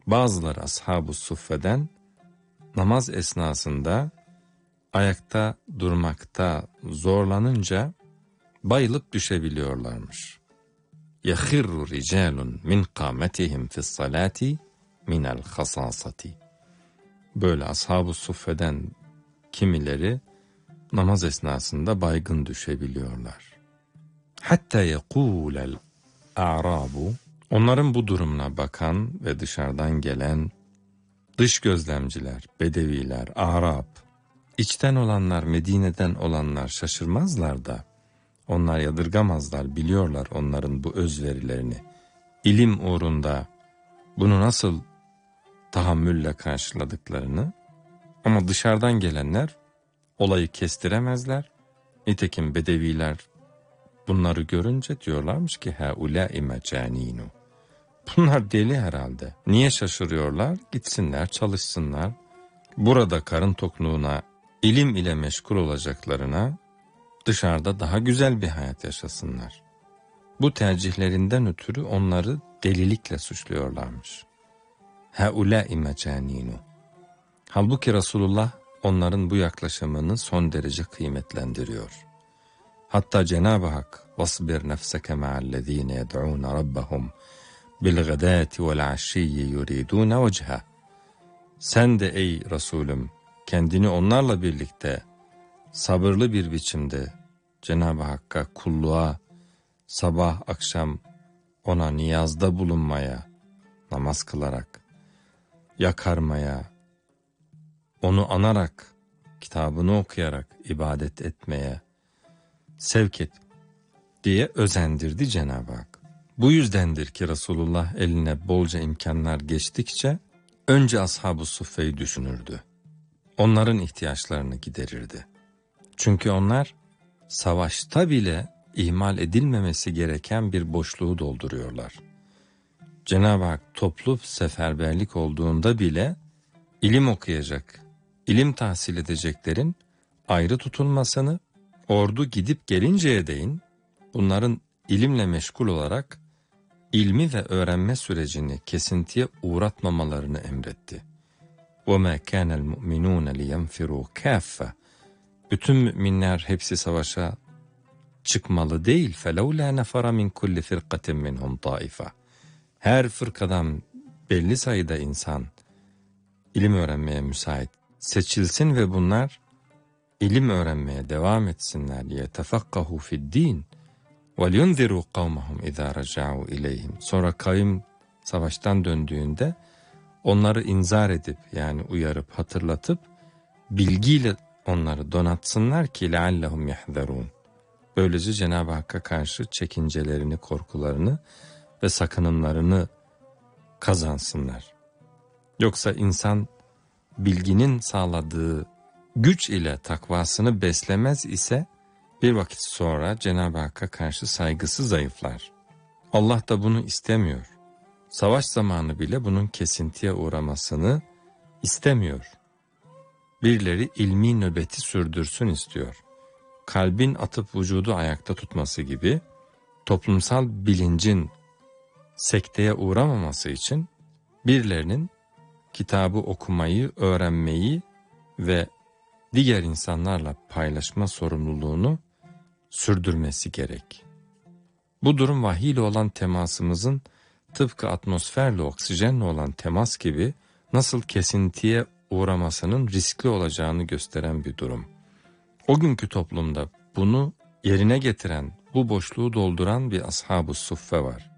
Bazıları ashab-ı suffeden namaz esnasında ayakta durmakta zorlanınca bayılıp düşebiliyorlarmış. يَخِرُّ رِجَالٌ مِنْ قَامَتِهِمْ فِي الصَّلَاةِ مِنَ الْخَصَاصَةِ. Böyle ashab-ı suffeden kimileri namaz esnasında baygın düşebiliyorlar. Hatta yekulel a'rabu, onların bu durumuna bakan ve dışarıdan gelen dış gözlemciler, bedeviler, Arap, içten olanlar, Medine'den olanlar şaşırmazlar da, onlar yadırgamazlar, biliyorlar onların bu özverilerini. İlim uğrunda bunu nasıl tahammülle karşıladıklarını, ama dışarıdan gelenler olayı kestiremezler. Nitekim bedeviler bunları görünce diyorlarmış ki haulâi mecanînû. Bunlar deli herhalde. Niye şaşırıyorlar? Gitsinler, çalışsınlar. Burada karın tokluğuna, ilim ile meşgul olacaklarına dışarıda daha güzel bir hayat yaşasınlar. Bu tercihlerinden ötürü onları delilikle suçluyorlarmış. Haulâi mecanînû. Halbuki Resulullah onların bu yaklaşımını son derece kıymetlendiriyor. Hatta Cenab-ı Hak وَاصْبِرْ نَفْسَكَ مَعَ الَّذ۪ينَ يَدْعُونَ رَبَّهُمْ بِالْغَدَاتِ وَالْعَشِيِّ يُرِيدُونَ وَجْهَهُ. Sen de ey Resulüm kendini onlarla birlikte sabırlı bir biçimde Cenab-ı Hakk'a kulluğa, sabah akşam ona niyazda bulunmaya, namaz kılarak, yakarmaya, onu anarak, kitabını okuyarak ibadet etmeye sevk et diye özendirdi Cenab-ı Hak. Bu yüzdendir ki Resulullah eline bolca imkanlar geçtikçe önce ashab-ı suffeyi düşünürdü. Onların ihtiyaçlarını giderirdi. Çünkü onlar savaşta bile ihmal edilmemesi gereken bir boşluğu dolduruyorlar. Cenab-ı Hak toplu seferberlik olduğunda bile ilim okuyacak, ilim tahsil edeceklerin ayrı tutulmasını, ordu gidip gelinceye değin bunların ilimle meşgul olarak ilmi ve öğrenme sürecini kesintiye uğratmamalarını emretti. وَمَا كَانَ الْمُؤْمِنُونَ لِيَنْفِرُوا كَافَّةً. Bütün müminler hepsi savaşa çıkmalı değil. فَلَوْلَا نَفَرَ مِنْ كُلِّ فِرْقَةٍ مِنْهُمْ طَائِفَةً. Her fırkadan belli sayıda insan ilim öğrenmeye müsait seçilsin ve bunlar ilim öğrenmeye devam etsinler. يَتَفَقَّهُ فِي الدِّينِ وَلْيُنْذِرُوا قَوْمَهُمْ اِذَا رَجَعُوا اِلَيْهِمْ. Sonra kavim savaştan döndüğünde onları inzar edip yani uyarıp hatırlatıp bilgiyle onları donatsınlar ki لَعَلَّهُمْ يَحْذَرُونَ. Böylece Cenab-ı Hakk'a karşı çekincelerini, korkularını ve sakınımlarını kazansınlar. Yoksa insan bilginin sağladığı güç ile takvasını beslemez ise bir vakit sonra Cenab-ı Hakk'a karşı saygısı zayıflar. Allah da bunu istemiyor. Savaş zamanı bile bunun kesintiye uğramasını istemiyor. Birileri ilmi nöbeti sürdürsün istiyor. Kalbin atıp vücudu ayakta tutması gibi toplumsal bilincin sekteye uğramaması için birilerinin kitabı okumayı, öğrenmeyi ve diğer insanlarla paylaşma sorumluluğunu sürdürmesi gerek. Bu durum vahiy ile olan temasımızın tıpkı atmosferle, oksijenle olan temas gibi nasıl kesintiye uğramasının riskli olacağını gösteren bir durum. O günkü toplumda bunu yerine getiren, bu boşluğu dolduran bir ashab-ı suffe var.